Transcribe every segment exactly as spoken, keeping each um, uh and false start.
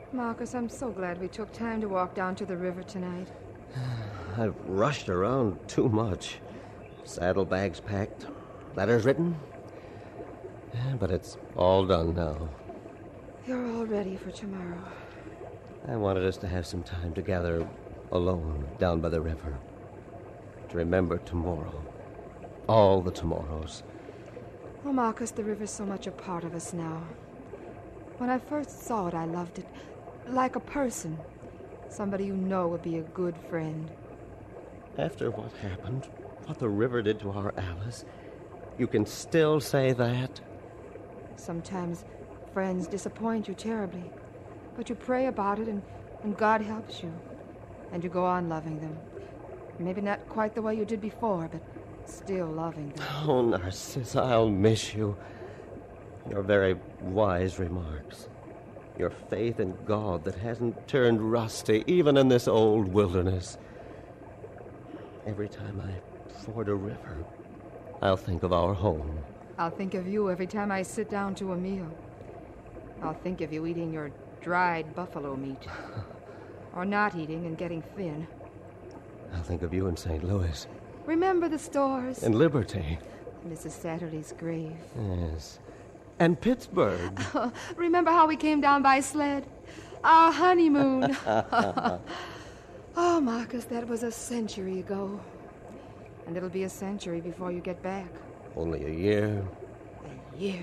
Marcus, I'm so glad we took time to walk down to the river tonight. I've rushed around too much. Saddlebags packed, letters written. But it's all done now. You're all ready for tomorrow. I wanted us to have some time together alone down by the river. To remember tomorrow. All the tomorrows. Oh, Marcus, the river's so much a part of us now. When I first saw it, I loved it like a person. Somebody you know would be a good friend. After what happened, what the river did to our Alice, you can still say that? Sometimes friends disappoint you terribly, but you pray about it and, and God helps you, and you go on loving them. Maybe not quite the way you did before, but still loving them. Oh, Narcissa, I'll miss you. Your very wise remarks. Your faith in God that hasn't turned rusty, even in this old wilderness. Every time I ford a river, I'll think of our home. I'll think of you every time I sit down to a meal. I'll think of you eating your dried buffalo meat. Or not eating and getting thin. I'll think of you in Saint Louis. Remember the stores? In Liberty. Missus Satterley's grave. Yes. And Pittsburgh. Remember how we came down by sled? Our honeymoon. Oh, Marcus, that was a century ago. And it'll be a century before you get back. Only a year. A year.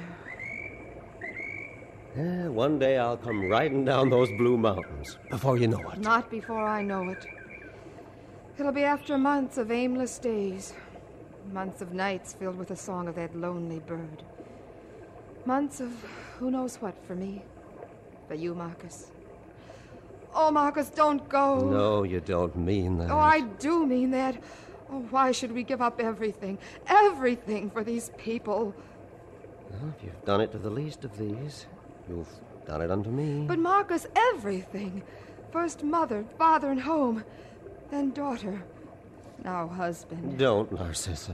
Yeah, one day I'll come riding down those blue mountains. Before you know it. Not before I know it. It'll be after months of aimless days. Months of nights filled with the song of that lonely bird. Months of who knows what for me. For you, Marcus. Oh, Marcus, don't go. No, you don't mean that. Oh, I do mean that. Oh, why should we give up everything, everything for these people? Well, if you've done it to the least of these, you've done it unto me. But, Marcus, everything. First mother, father, and home. Then daughter. Now husband. Don't, Narcissa.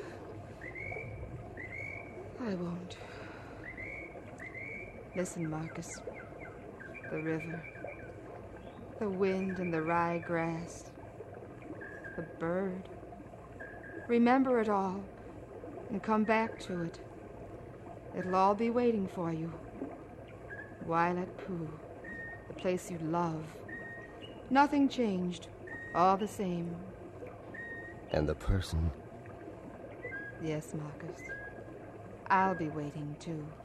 I won't. Listen, Marcus. The river. The wind and the rye grass. The bird. Remember it all and come back to it. It'll all be waiting for you. Violet Pool, the place you love. Nothing changed. All the same. And the person? Yes, Marcus. I'll be waiting, too.